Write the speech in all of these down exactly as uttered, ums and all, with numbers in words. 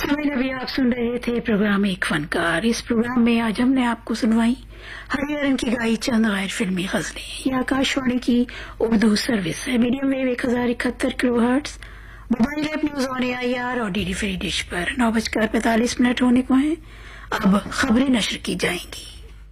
हमें अभी आप सुन रहे थे प्रोग्राम एक फनकार। इस प्रोग्राम में आज हमने आपको सुनवाई हरिहरन की गाई चंद गैर फिल्मी गजलें। यह आकाशवाणी की उर्दू सर्विस है। मीडियम वेव एक हजार इकहत्तर kilo hertz, mobile app news on A R और डी डी फ्री डिश पर। नौ बजकर पैंतालीस मिनट होने को हैं। अब खबरें नशर की जाएंगी।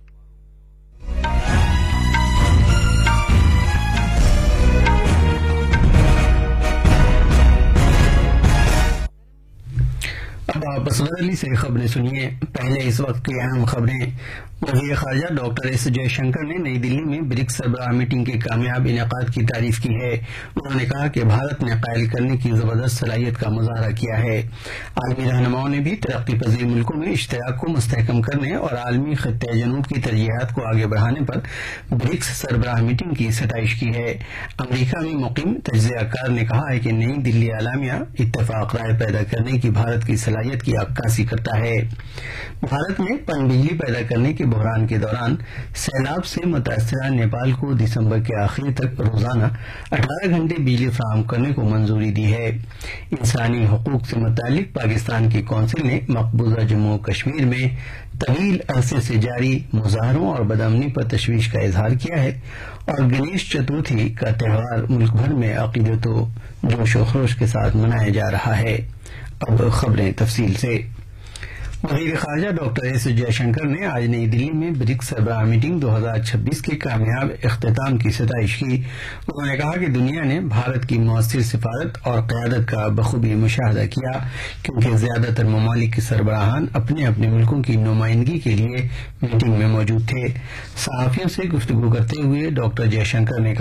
अब आप असगर अली से खबरें सुनिए। पहले इस वक्त की अहम खबरें। वज़ीर ख़ारजा डॉक्टर एस जयशंकर ने नई दिल्ली में ब्रिक्स सरबराह मीटिंग के कामयाब इनेकाद की तारीफ की है। उन्होंने कहा कि भारत ने कायल करने की जबरदस्त सलाहियत का मुजाहरा किया है। आलमी रहनुमाओं ने भी तरक्की पजीर मुल्कों में इश्तराक को मुस्तहकम करने और आलमी खित्ते जनूब की तरजीहात को आगे बढ़ाने पर ब्रिक्स सरबराह मीटिंग की सताइश की है। अमरीका में मुकीम तजज़ियाकार ने कहा है कि नई दिल्ली आलामिया इत्तफाक राय पैदा करने की भारत की सलाहियत की अक्कासी करता है। भारत में पन बिजली पैदा करने के बहरान के दौरान सैलाब से मुतासरा नेपाल को दिसंबर के आखिर तक रोजाना अठारह घंटे बिजली फराहम करने को मंजूरी दी है। इंसानी हकूक से मुतालिक पाकिस्तान की कौंसिल ने मकबूजा जम्मू कश्मीर में तवील अरसे से जारी मुजाहरों और बदअमनी पर तशवीश का इजहार किया है और गणेश चतुर्थी का त्यौहार मुल्क भर में अकीदतो जोश व खरोश के साथ मनाया जा रहा है। अब खबरें तफसील से। वज़ीर ख़ारजा डॉक्टर एस जयशंकर ने आज नई दिल्ली में ब्रिक्स सरबराह मीटिंग दो हजार छब्बीस के कामयाब इख्तिताम की सताइश की। उन्होंने कहा कि दुनिया ने भारत की मौसर सिफारत और क़यादत का बखूबी मुशाहदा किया, क्योंकि ज्यादातर ममालिक के सरबराहान अपने अपने मुल्कों की नुमाइंदगी के लिए मीटिंग में मौजूद थे। सहाफ़ियों से गुफ्तगू करते हुए डॉक्टर जयशंकर ने